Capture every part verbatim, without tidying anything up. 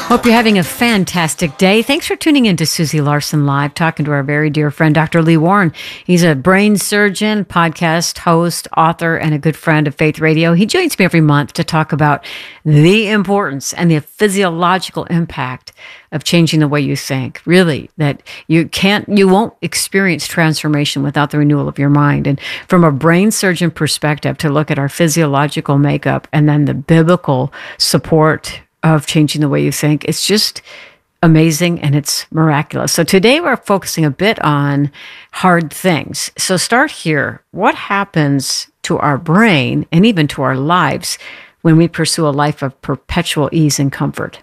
Hope you're having a fantastic day. Thanks for tuning in to Susie Larson Live, talking to our very dear friend, Doctor Lee Warren. He's a brain surgeon, podcast host, author, and a good friend of Faith Radio. He joins me every month to talk about the importance and the physiological impact of changing the way you think. Really, that you can't, you won't experience transformation without the renewal of your mind. And from a brain surgeon perspective, to look at our physiological makeup and then the biblical support of changing the way you think, it's just amazing and it's miraculous. So today we're focusing a bit on hard things. So start here. What happens to our brain and even to our lives when we pursue a life of perpetual ease and comfort?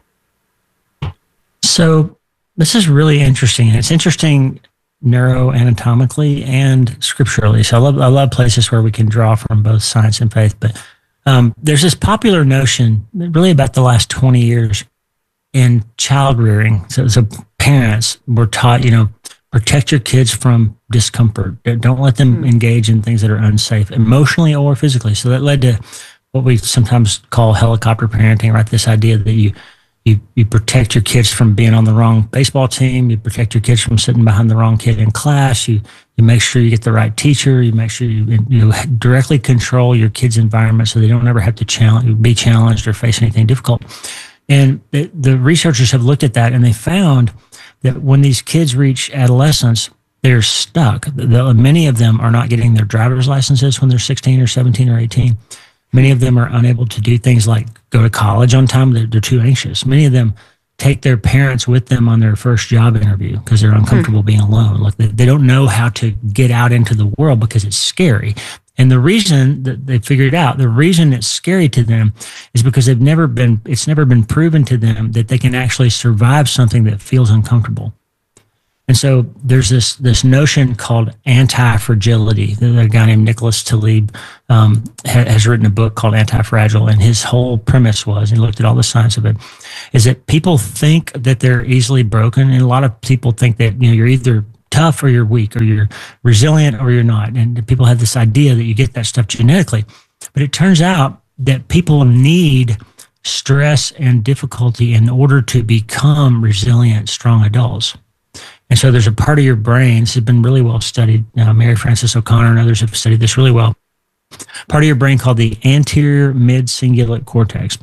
So this is really interesting. It's interesting neuroanatomically and scripturally. So I love I love places where we can draw from both science and faith. But um, there's this popular notion, really about the last twenty years, in child rearing. So, so parents were taught, you know, protect your kids from discomfort. Don't let them mm-hmm. engage in things that are unsafe, emotionally or physically. So that led to what we sometimes call helicopter parenting, right? This idea that you You you protect your kids from being on the wrong baseball team. You protect your kids from sitting behind the wrong kid in class. You you make sure you get the right teacher. You make sure you you directly control your kids' environment so they don't ever have to challenge, be challenged or face anything difficult. And the, the researchers have looked at that, and they found that when these kids reach adolescence, they're stuck. The, many of them are not getting their driver's licenses when they're sixteen or seventeen or eighteen. Many of them are unable to do things like go to college on time. They're, they're too anxious. Many of them take their parents with them on their first job interview because they're uncomfortable mm. being alone. Like they, they don't know how to get out into the world because it's scary. And the reason that they figured out, the reason it's scary to them is because they've never been, it's never been proven to them that they can actually survive something that feels uncomfortable. And so there's this this notion called anti-fragility. A guy named Nicholas Taleb um, ha, has written a book called Anti-Fragile, and his whole premise was, he looked at all the science of it, is that people think that they're easily broken, and a lot of people think that, you know, you're either tough or you're weak, or you're resilient or you're not. And people have this idea that you get that stuff genetically. But it turns out that people need stress and difficulty in order to become resilient, strong adults. And so there's a part of your brain, this has been really well studied. Uh, Mary Frances O'Connor and others have studied this really well. Part of your brain called the anterior mid-cingulate cortex,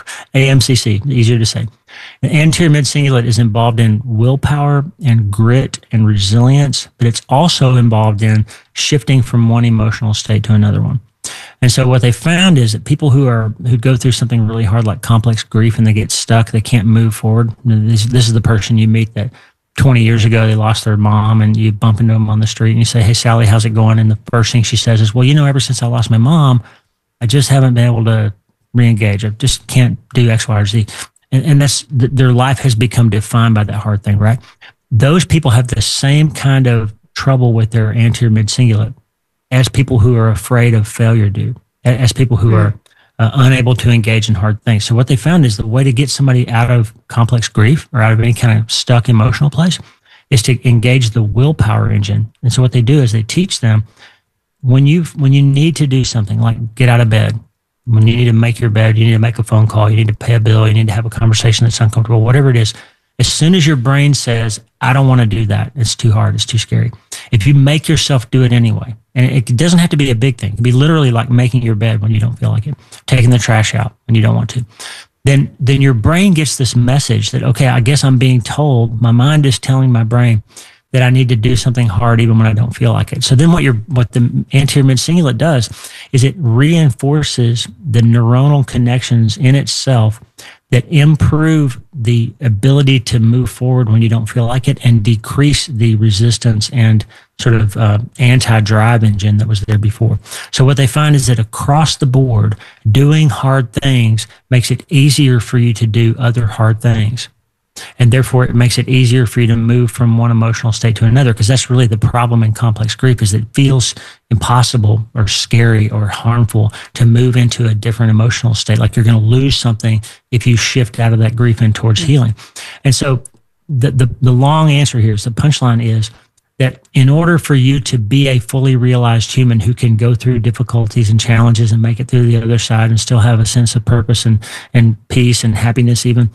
A M C C, easier to say. The anterior mid-cingulate is involved in willpower and grit and resilience, but it's also involved in shifting from one emotional state to another one. And so what they found is that people who are who go through something really hard, like complex grief, and they get stuck, they can't move forward. This, this is the person you meet that twenty years ago, they lost their mom, and you bump into them on the street and you say, "Hey, Sally, how's it going?" And the first thing she says is, "Well, you know, ever since I lost my mom, I just haven't been able to re-engage. I just can't do X, Y, or Z." And, and that's, their life has become defined by that hard thing, right? Those people have the same kind of trouble with their anterior mid-cingulate as people who are afraid of failure do, as people who are Uh, unable to engage in hard things. So what they found is the way to get somebody out of complex grief or out of any kind of stuck emotional place is to engage the willpower engine. And so what they do is they teach them when you when you need to do something like get out of bed, when you need to make your bed, you need to make a phone call, you need to pay a bill, you need to have a conversation that's uncomfortable, whatever it is, as soon as your brain says, "I don't want to do that, it's too hard, it's too scary," if you make yourself do it anyway, and it doesn't have to be a big thing. It can be literally like making your bed when you don't feel like it, taking the trash out when you don't want to. Then, then your brain gets this message that, okay, I guess I'm being told, my mind is telling my brain that I need to do something hard even when I don't feel like it. So then what your what the anterior mid-cingulate does is it reinforces the neuronal connections in itself that improve the ability to move forward when you don't feel like it and decrease the resistance and sort of uh, anti-drive engine that was there before. So what they find is that across the board, doing hard things makes it easier for you to do other hard things. And therefore, it makes it easier for you to move from one emotional state to another, because that's really the problem in complex grief, is that it feels impossible or scary or harmful to move into a different emotional state, like you're going to lose something if you shift out of that grief and towards healing. And so the, the, the long answer here is, the punchline is that in order for you to be a fully realized human who can go through difficulties and challenges and make it through the other side and still have a sense of purpose and, and peace and happiness even,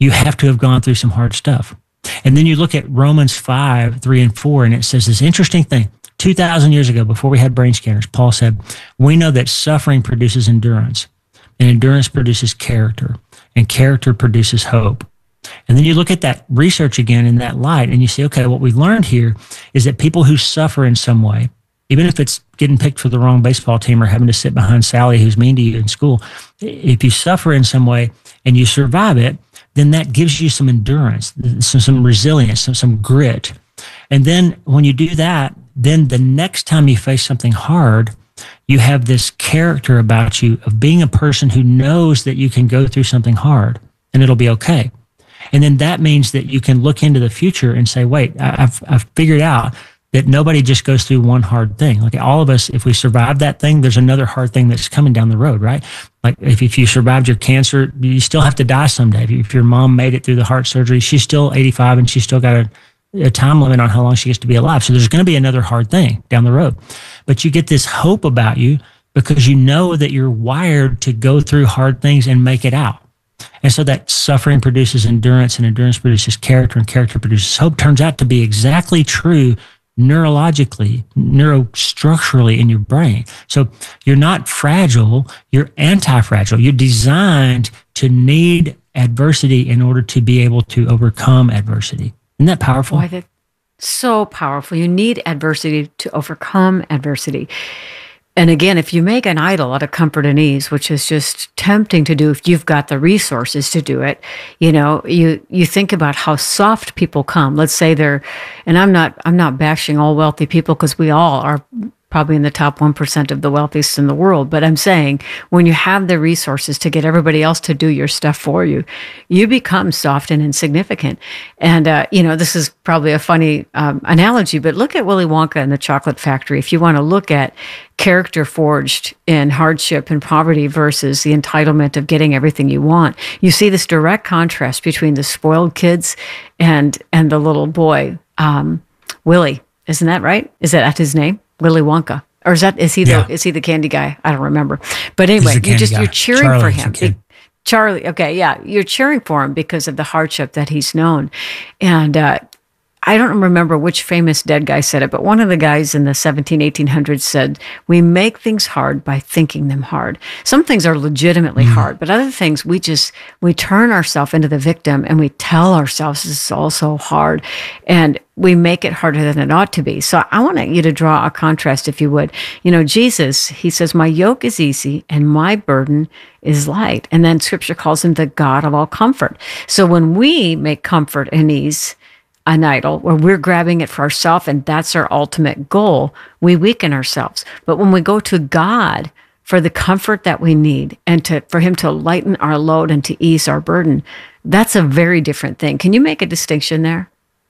you have to have gone through some hard stuff. And then you look at Romans five, three and four, and it says this interesting thing. two thousand years ago, before we had brain scanners, Paul said, we know that suffering produces endurance, and endurance produces character, and character produces hope. And then you look at that research again in that light, and you say, okay, what we've learned here is that people who suffer in some way, even if it's getting picked for the wrong baseball team or having to sit behind Sally who's mean to you in school, if you suffer in some way and you survive it, then that gives you some endurance, some, some resilience, some, some grit. And then when you do that, then the next time you face something hard, you have this character about you of being a person who knows that you can go through something hard and it'll be okay. And then that means that you can look into the future and say, wait, I've, I've figured out that nobody just goes through one hard thing. Like all of us, if we survive that thing, there's another hard thing that's coming down the road, right? Like if, if you survived your cancer, you still have to die someday. If, if your mom made it through the heart surgery, she's still eighty-five and she's still got a, a time limit on how long she gets to be alive. So there's going to be another hard thing down the road. But you get this hope about you because you know that you're wired to go through hard things and make it out. And so that suffering produces endurance, and endurance produces character, and character produces hope turns out to be exactly true neurologically, neurostructurally in your brain. So you're not fragile, you're anti-fragile. You're designed to need adversity in order to be able to overcome adversity. Isn't that powerful? Boy, that's so powerful. You need adversity to overcome adversity. And again, if you make an idol out of comfort and ease, which is just tempting to do if you've got the resources to do it, you know, you you think about how soft people come. Let's say they're, and I'm not I'm not bashing all wealthy people because we all are probably in the top one percent of the wealthiest in the world. But I'm saying when you have the resources to get everybody else to do your stuff for you, you become soft and insignificant. And, uh, you know, this is probably a funny um, analogy, but look at Willy Wonka and the Chocolate Factory. If you want to look at character forged in hardship and poverty versus the entitlement of getting everything you want, you see this direct contrast between the spoiled kids and, and the little boy, um, Willy. Isn't that right? Is that his name? Willy Wonka, or is that is he the yeah. is he the candy guy? I don't remember. But anyway, you just guy. you're cheering Charlie for him. It, Charlie, okay, yeah, you're cheering for him because of the hardship that he's known. And uh, I don't remember which famous dead guy said it, but one of the guys in the seventeen, eighteen hundreds said, "We make things hard by thinking them hard." Some things are legitimately mm. hard, but other things we just we turn ourselves into the victim and we tell ourselves this is all so hard, and we make it harder than it ought to be. So I want you to draw a contrast, if you would. You know, Jesus, he says, "My yoke is easy and my burden is light." And then Scripture calls him the God of all comfort. So when we make comfort and ease an idol, where we're grabbing it for ourselves and that's our ultimate goal, we weaken ourselves. But when we go to God for the comfort that we need and to for him to lighten our load and to ease our burden, that's a very different thing. Can you make a distinction there?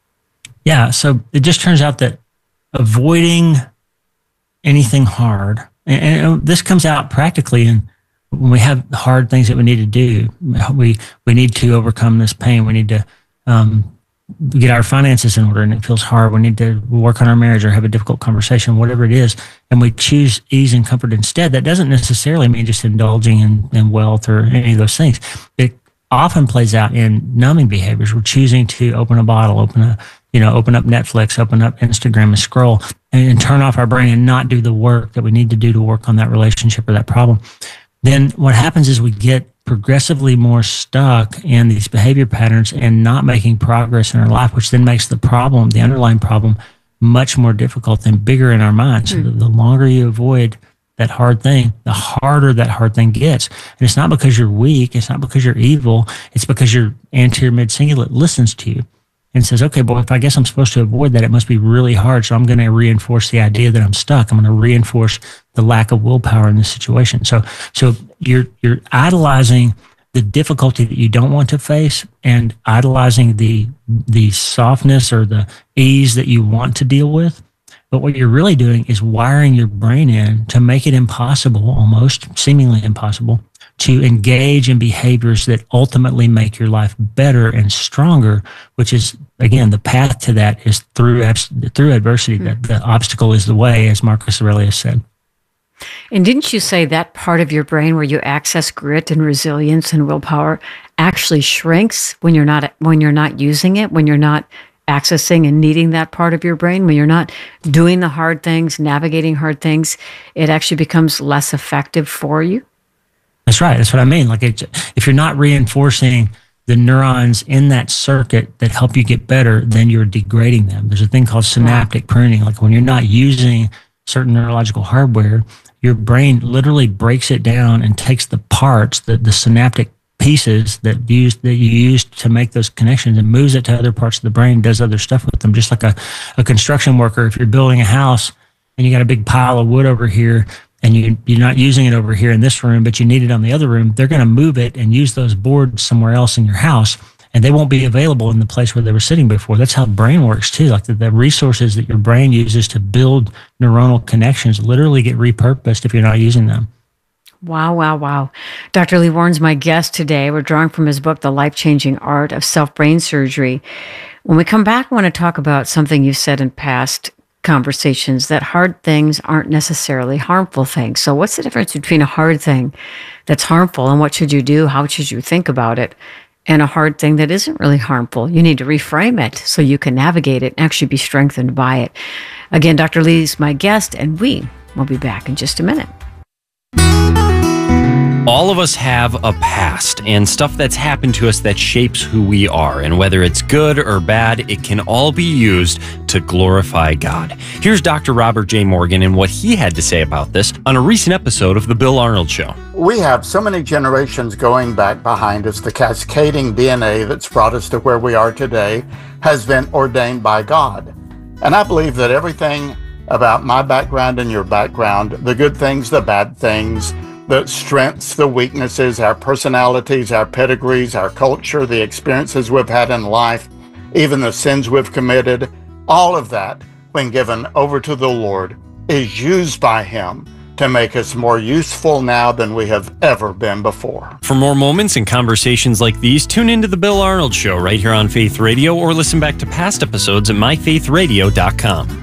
Yeah, so it just turns out that avoiding anything hard, and, and this comes out practically in when we have hard things that we need to do. We we need to overcome this pain. We need to um, get our finances in order, and it feels hard. We need to work on our marriage or have a difficult conversation, whatever it is, and we choose ease and comfort instead. That doesn't necessarily mean just indulging in, in wealth or any of those things. It often plays out in numbing behaviors. We're choosing to open a bottle, open a you know, open up Netflix, open up Instagram and scroll and, and turn off our brain and not do the work that we need to do to work on that relationship or that problem. Then what happens is we get progressively more stuck in these behavior patterns and not making progress in our life, which then makes the problem, the underlying problem, much more difficult and bigger in our minds. Mm. So the, the longer you avoid that hard thing, the harder that hard thing gets. And it's not because you're weak. It's not because you're evil. It's because your anterior mid-cingulate listens to you and says, okay, boy, if I guess I'm supposed to avoid that, it must be really hard. So I'm going to reinforce the idea that I'm stuck. I'm going to reinforce the lack of willpower in this situation. So, so you're, you're idolizing the difficulty that you don't want to face and idolizing the, the softness or the ease that you want to deal with. But what you're really doing is wiring your brain in to make it impossible, almost seemingly impossible, to engage in behaviors that ultimately make your life better and stronger, which is, again, the path to that is through through adversity. Mm-hmm. That the obstacle is the way, as Marcus Aurelius said. And didn't you say that part of your brain where you access grit and resilience and willpower actually shrinks when you're not when you're not using it, when you're not accessing and needing that part of your brain, when you're not doing the hard things, navigating hard things, it actually becomes less effective for you? That's right. That's what I mean. Like, it, if you're not reinforcing the neurons in that circuit that help you get better, then you're degrading them. There's a thing called synaptic pruning. Like, when you're not using certain neurological hardware, your brain literally breaks it down and takes the parts, the, the synaptic pieces that use that you use to make those connections, and moves it to other parts of the brain, does other stuff with them. Just like a, a construction worker, if you're building a house and you got a big pile of wood over here, and you, you're not using it over here in this room, but you need it on the other room, they're going to move it and use those boards somewhere else in your house, and they won't be available in the place where they were sitting before. That's how the brain works too. Like, the, the resources that your brain uses to build neuronal connections literally get repurposed if you're not using them. Wow, wow, wow. Doctor Lee Warren's my guest today. We're drawing from his book, The Life-Changing Art of Self-Brain Surgery. When we come back, I want to talk about something you've said in past conversations, that hard things aren't necessarily harmful things. So what's the difference between a hard thing that's harmful, and what should you do? How should you think about it? And a hard thing that isn't really harmful. You need to reframe it so you can navigate it and actually be strengthened by it. Again, Doctor Lee's my guest, and we will be back in just a minute. All of us have a past and stuff that's happened to us that shapes who we are. And whether it's good or bad, it can all be used to glorify God. Here's Doctor Robert J. Morgan and what he had to say about this on a recent episode of The Bill Arnold Show. We have so many generations going back behind us. The cascading D N A that's brought us to where we are today has been ordained by God. And I believe that everything about my background and your background, the good things, the bad things, the strengths, the weaknesses, our personalities, our pedigrees, our culture, the experiences we've had in life, even the sins we've committed, all of that, when given over to the Lord, is used by Him to make us more useful now than we have ever been before. For more moments and conversations like these, tune into The Bill Arnold Show right here on Faith Radio, or listen back to past episodes at my faith radio dot com.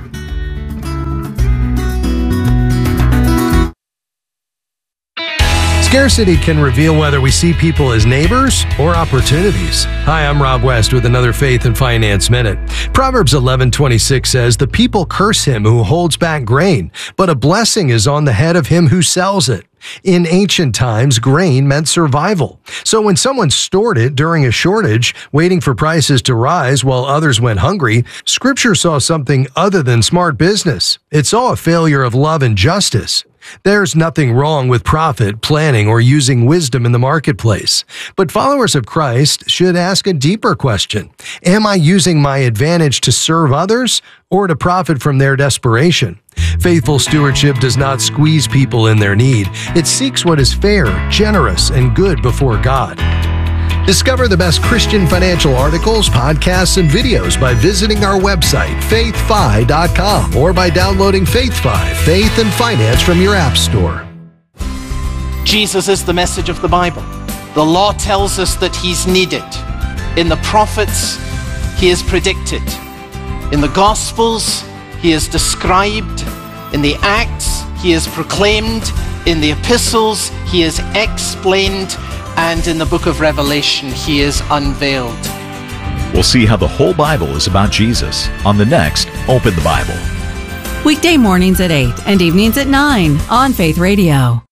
Scarcity can reveal whether we see people as neighbors or opportunities. Hi, I'm Rob West with another Faith and Finance Minute. Proverbs eleven twenty-six says, "The people curse him who holds back grain, but a blessing is on the head of him who sells it." In ancient times, grain meant survival. So when someone stored it during a shortage, waiting for prices to rise while others went hungry, Scripture saw something other than smart business. It saw a failure of love and justice. There's nothing wrong with profit, planning, or using wisdom in the marketplace. But followers of Christ should ask a deeper question. Am I using my advantage to serve others or to profit from their desperation? Faithful stewardship does not squeeze people in their need. It seeks what is fair, generous, and good before God. Discover the best Christian financial articles, podcasts, and videos by visiting our website, faith fi dot com, or by downloading FaithFi, Faith and Finance, from your app store. Jesus is the message of the Bible. The law tells us that He's needed. In the prophets, He is predicted. In the Gospels, He is described. In the Acts, He is proclaimed. In the Epistles, He is explained. And in the book of Revelation, He is unveiled. We'll see how the whole Bible is about Jesus on the next Open the Bible. Weekday mornings at eight and evenings at nine on Faith Radio.